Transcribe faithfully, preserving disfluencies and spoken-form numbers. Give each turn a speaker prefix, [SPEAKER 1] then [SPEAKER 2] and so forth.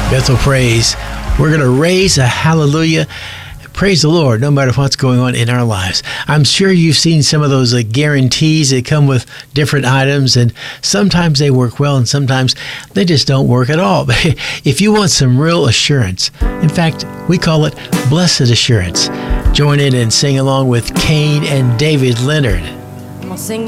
[SPEAKER 1] Bethel Praise. We're going to raise a hallelujah. Praise the Lord, no matter what's going on in our lives. I'm sure you've seen some of those uh, guarantees that come with different items, and sometimes they work well, and sometimes they just don't work at all. But if you want some real assurance, in fact, we call it blessed assurance. Join in and sing along with Cain and David Leonard.
[SPEAKER 2] I'm gonna sing